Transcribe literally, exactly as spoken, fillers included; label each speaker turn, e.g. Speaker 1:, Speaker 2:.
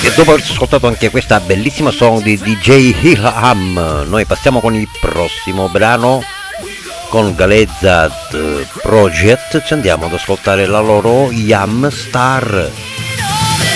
Speaker 1: E dopo aver ascoltato anche questa bellissima song di D J Ilham, noi passiamo con il prossimo brano, con Galezza Project, ci andiamo ad ascoltare la loro Yam Star.